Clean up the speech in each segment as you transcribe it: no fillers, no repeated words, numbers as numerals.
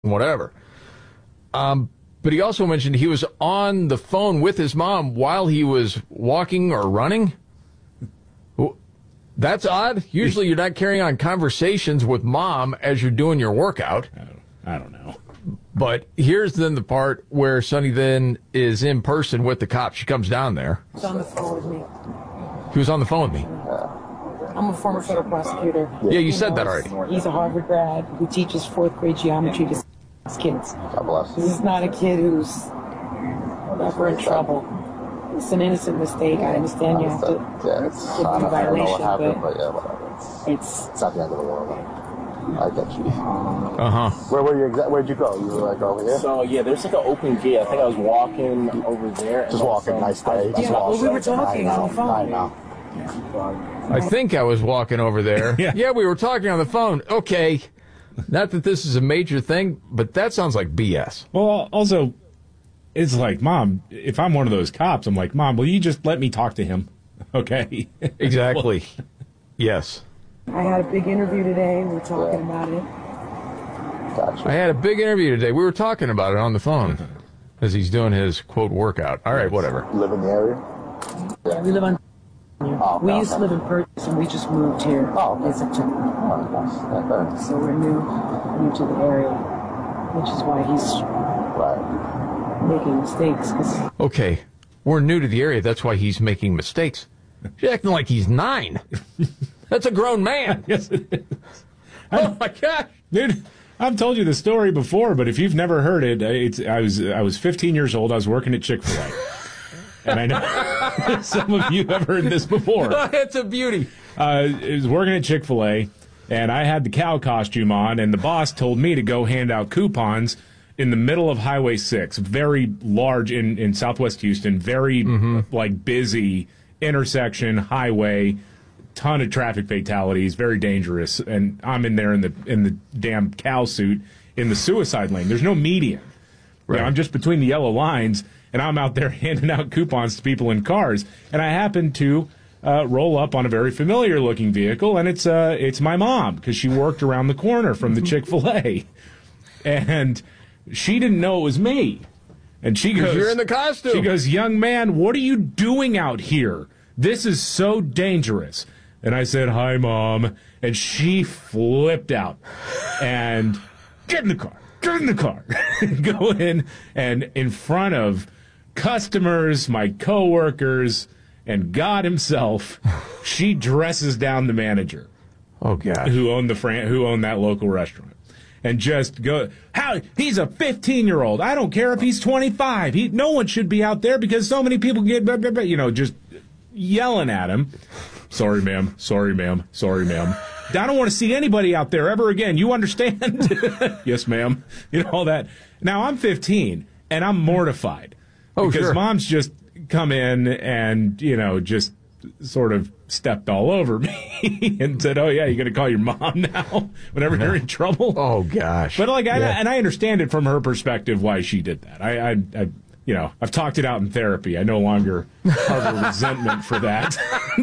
whatever. But he also mentioned he was on the phone with his mom while he was walking or running. That's odd. Usually you're not carrying on conversations with mom as you're doing your workout. I don't know. But here's then the part where Sonny then is in person with the cop. She comes down there. He's on the phone with me. He was on the phone with me. I'm a former federal prosecutor. Yeah, you said that already. He's a Harvard grad who teaches fourth grade geometry to kids. God bless. This is not a kid who's ever in trouble. It's an innocent mistake. I understand you have to give him a violation, but yeah, whatever. it's not the end of the world. I get you. Uh-huh. Where'd you go? You were like over here? So, yeah, there's like an open gate. I think I was walking over there. Just walking, nice day. yeah, well, we were talking on the phone. I know. I think I was walking over there. Yeah. We were talking on the phone. Okay. Not that this is a major thing, but that sounds like BS. Well, also, it's like, Mom, if I'm one of those cops, I'm like, Mom, will you just let me talk to him? Okay. Exactly. Yes. I had a big interview today. We were talking about it. Gotcha. I had a big interview today. We were talking about it on the phone as he's doing his, quote, workout. All right, whatever. You live in the area? Yeah, we live on. We used to live in Purchase, and we just moved here in September. Oh, nice. So we're new to the area, which is why he's making mistakes. Okay, we're new to the area. That's why he's making mistakes. She's acting like he's 9. That's a grown man. Yes, it is. Oh, my gosh. Dude, I've told you the story before, but if you've never heard it, I was 15 years old. I was working at Chick-fil-A. And I know some of you have heard this before. It's a beauty. I was working at Chick-fil-A, and I had the cow costume on, and the boss told me to go hand out coupons in the middle of Highway 6, very large in Southwest Houston, very busy intersection, highway, ton of traffic fatalities, very dangerous. And I'm in there in the damn cow suit in the suicide lane. There's no median. Right. You know, I'm just between the yellow lines, and I'm out there handing out coupons to people in cars. And I happen to roll up on a very familiar-looking vehicle, and it's my mom, because she worked around the corner from the Chick-fil-A. And she didn't know it was me. And she goes, "You're in the costume." She goes, "Young man, what are you doing out here? This is so dangerous." And I said, "Hi, Mom." And she flipped out. And get in the car. Get in the car. Go in, and in front of customers, my coworkers, and God himself, she dresses down the manager. Oh, God. Who owned that local restaurant. And just go, he's a 15-year-old. I don't care if he's 25. No one should be out there because so many people get, just yelling at him. Sorry, ma'am. Sorry, ma'am. Sorry, ma'am. I don't want to see anybody out there ever again. You understand? Yes, ma'am. All that. Now, I'm 15, and I'm mortified. Oh, because sure. Mom's just come in and, just sort of stepped all over me and said, "Oh, yeah, you're going to call your mom now whenever you're in trouble?" Oh, gosh. But, I understand it from her perspective why she did that. I've talked it out in therapy. I no longer harbor resentment for that.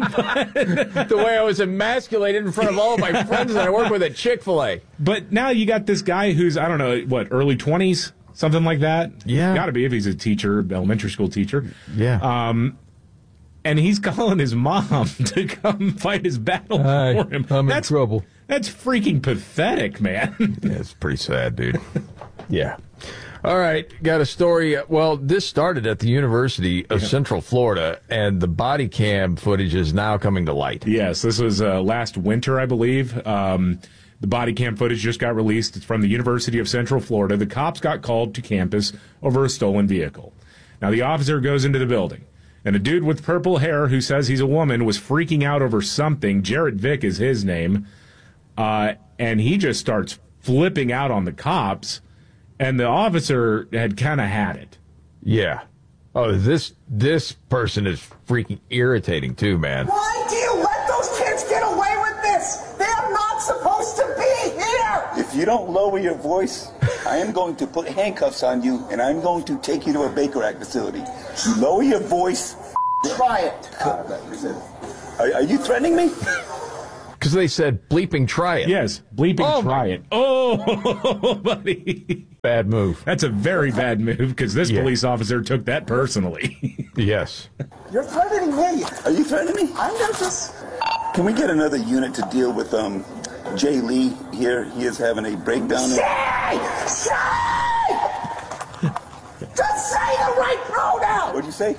The way I was emasculated in front of all of my friends that I work with at Chick-fil-A. But now you got this guy who's, I don't know, early 20s? Something like that? Yeah. Got to be if he's a teacher, elementary school teacher. Yeah. And he's calling his mom to come fight his battle for him. I'm in trouble. That's freaking pathetic, man. Yeah, it's pretty sad, dude. Yeah. All right, got a story. Well, this started at the University of Central Florida, and the body cam footage is now coming to light. Yes, this was last winter, I believe. The body cam footage just got released. It's from the University of Central Florida. The cops got called to campus over a stolen vehicle. Now, the officer goes into the building, and a dude with purple hair who says he's a woman was freaking out over something. Jarrett Vick is his name. And he just starts flipping out on the cops. And the officer had kind of had it. Yeah. Oh, this person is freaking irritating too, man. Why do you let those kids get away with this? They're not supposed to be here! If you don't lower your voice, I am going to put handcuffs on you, and I'm going to take you to a Baker Act facility. Lower your voice. Try it. Are you threatening me? Because they said, bleeping try it. Yes, bleeping try it. Oh, buddy. Bad move. That's a very bad move because this police officer took that personally. Yes. You're threatening me. Are you threatening me? I'm not just... Can we get another unit to deal with Jay Lee here? He is having a breakdown. Say! Just say the right pronoun! What'd you say?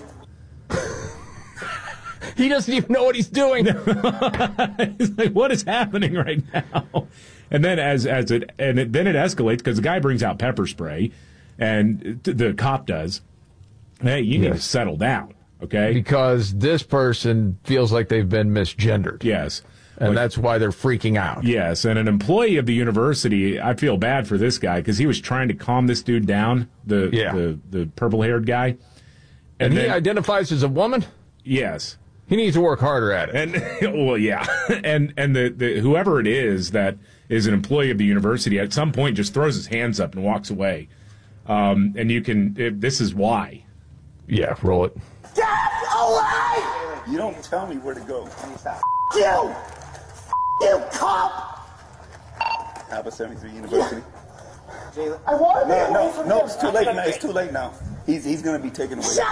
He doesn't even know what he's doing. He's like, what is happening right now? And then then it escalates because the guy brings out pepper spray, and the cop does. Hey, you need to settle down, okay? Because this person feels like they've been misgendered. Yes. And that's why they're freaking out. Yes, and an employee of the university, I feel bad for this guy because he was trying to calm this dude down, the purple-haired guy. And he identifies as a woman? Yes. He needs to work harder at it. And well, yeah. And the whoever it is that is an employee of the university at some point just throws his hands up and walks away. And this is why. Yeah, roll it. Get away! You don't tell me where to go. You! You cop! Alpha 73 University. I want to be away from him. It's too late now. It's too late now. He's going to be taken away.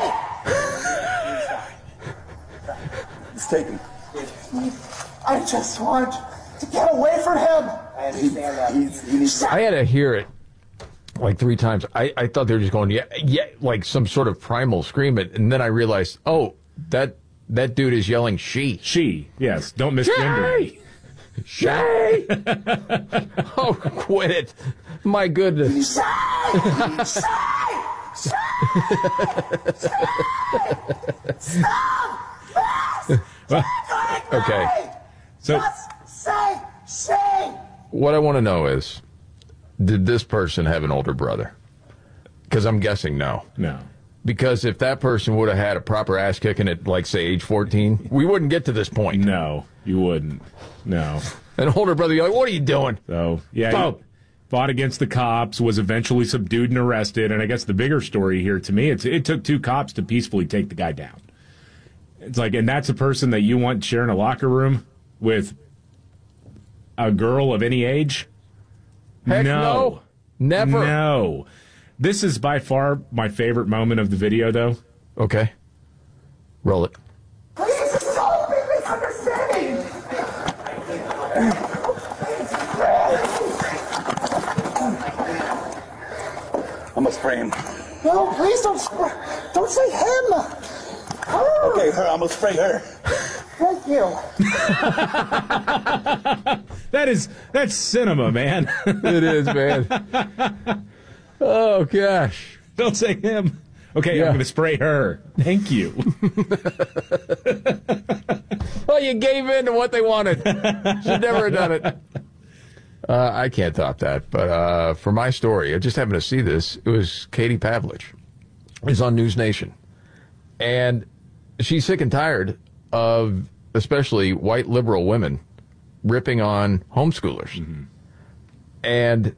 He's taken. I just want to get away from him. I understand that. I had to hear it like 3 times. I thought they were just going, yeah, like some sort of primal scream. And then I realized, that dude is yelling she. She, yes. Don't misgender me. Shay! Oh, quit it. My goodness. Shay! Stop! Okay. So, say, Shay! What I want to know is, did this person have an older brother? Because I'm guessing no. No. Because if that person would have had a proper ass kicking at, like, say, age 14, we wouldn't get to this point. No, you wouldn't. No. An older brother, you're like, what are you doing? So, yeah, he fought against the cops, was eventually subdued and arrested, and I guess the bigger story here to me, it took 2 cops to peacefully take the guy down. It's like, and that's a person that you want sharing a locker room with a girl of any age? Heck no. Never. No. This is by far my favorite moment of the video, though. Okay. Roll it. Please, it's all a big misunderstanding. I'm gonna spray him. No, please don't spray. Don't say him. Her. Okay, her. I'm gonna spray her. Thank you. That's cinema, man. It is, man. Oh, gosh. Don't say him. Okay, I'm going to spray her. Thank you. Well, you gave in to what they wanted. Should never have done it. I can't top that. But for my story, I just happened to see this. It was Katie Pavlich. It's on News Nation. And she's sick and tired of especially white liberal women ripping on homeschoolers. Mm-hmm. And,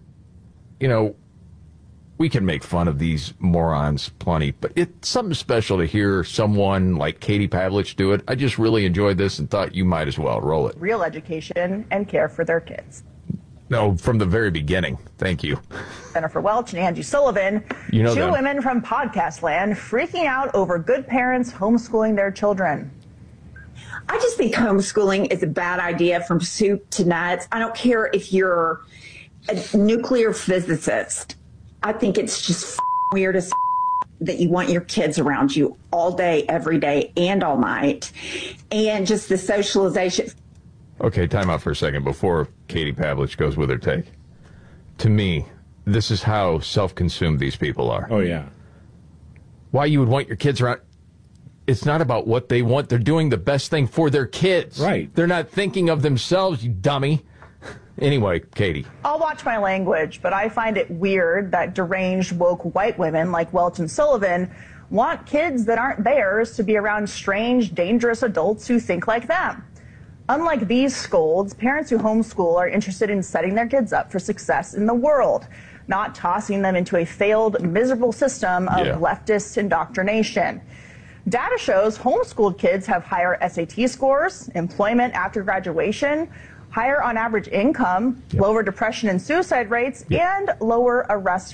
we can make fun of these morons plenty, but it's something special to hear someone like Katie Pavlich do it. I just really enjoyed this and thought you might as well roll it. Real education and care for their kids. No, from the very beginning. Thank you. Jennifer Welch and Angie Sullivan, two women from podcast land, freaking out over good parents homeschooling their children. I just think homeschooling is a bad idea from soup to nuts. I don't care if you're a nuclear physicist. I think it's just weird as that you want your kids around you all day, every day, and all night. And just the socialization. Okay, time out for a second before Katie Pavlich goes with her take. To me, this is how self-consumed these people are. Oh, yeah. Why you would want your kids around... It's not about what they want. They're doing the best thing for their kids. Right. They're not thinking of themselves, you dummy. Anyway, Katie. I'll watch my language, but I find it weird that deranged woke white women like Welch and Sullivan want kids that aren't theirs to be around strange, dangerous adults who think like them. Unlike these scolds, parents who homeschool are interested in setting their kids up for success in the world, not tossing them into a failed, miserable system of leftist indoctrination. Data shows homeschooled kids have higher SAT scores, employment after graduation, higher on average income, lower depression and suicide rates, and lower arrest